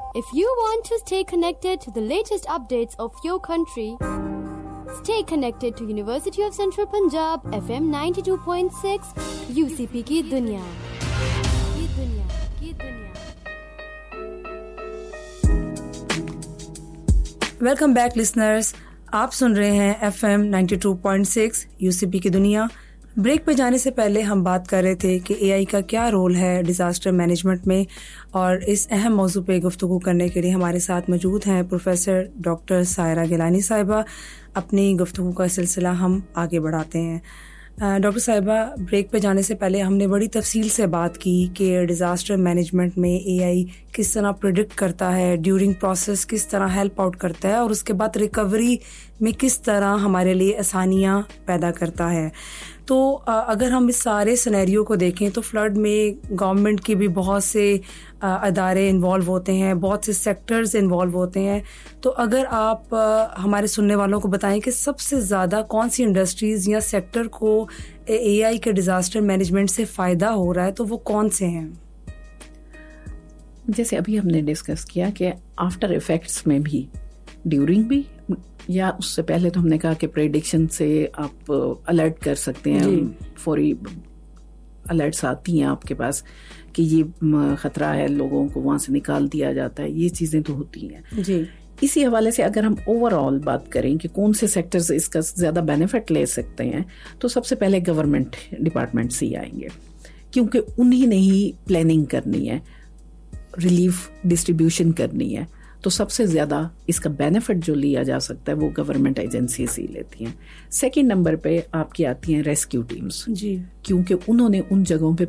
If you want to stay connected to the latest updates of your country, stay connected to University of Central Punjab FM 92.6 UCP की दुनिया की दुनिया। Welcome back listeners, आप सुन रहे हैं FM 92.6 UCP की दुनिया। ब्रेक पे जाने से पहले हम बात कर रहे थे कि AI का क्या रोल है डिज़ास्टर मैनेजमेंट में, और इस अहम मौजू पे गुफ्तगू करने के लिए हमारे साथ मौजूद हैं प्रोफेसर डॉक्टर सायरा गिलानी साहिबा। अपनी गुफ्तगू का सिलसिला हम आगे बढ़ाते हैं। डॉक्टर साहिबा, ब्रेक पे जाने से पहले हमने बड़ी तफसील से बात की कि डिज़ास्टर मैनेजमेंट में AI किस तरह प्रेडिक्ट करता है, ड्यूरिंग प्रोसेस किस तरह हेल्प आउट करता है, और उसके बाद रिकवरी में किस तरह हमारे लिए आसानियाँ पैदा करता है। तो अगर हम इस सारे सिनेरियो को देखें तो फ्लड में गवर्नमेंट की भी बहुत से अदारे इन्वॉल्व होते हैं, बहुत से सेक्टर्स इन्वॉल्व होते हैं। तो अगर आप हमारे सुनने वालों को बताएं कि सबसे ज़्यादा कौन सी इंडस्ट्रीज़ या सेक्टर को AI के डिज़ास्टर मैनेजमेंट से फ़ायदा हो रहा है, तो वो कौन से हैं? जैसे अभी हमने डिस्कस किया कि आफ्टर इफेक्ट्स में भी, ड्यूरिंग भी, या उससे पहले तो हमने कहा कि प्रेडिक्शन से आप अलर्ट कर सकते हैं, फौरी अलर्ट्स आती हैं आपके पास कि ये खतरा है, लोगों को वहाँ से निकाल दिया जाता है, ये चीज़ें तो होती हैं जी। इसी हवाले से अगर हम ओवरऑल बात करें कि कौन से सेक्टर्स इसका ज़्यादा बेनिफिट ले सकते हैं, तो सबसे पहले गवर्नमेंट डिपार्टमेंट से ही आएंगे, क्योंकि उन्हीं ने ही प्लानिंग करनी है, रिलीफ डिस्ट्रीब्यूशन करनी है। तो सबसे ज़्यादा इसका बेनिफिट जो लिया जा सकता है वो गवर्नमेंट एजेंसीज ही लेती हैं। सेकंड नंबर पे आपकी आती हैं रेस्क्यू टीम्स जी, क्योंकि उन्होंने उन जगहों पे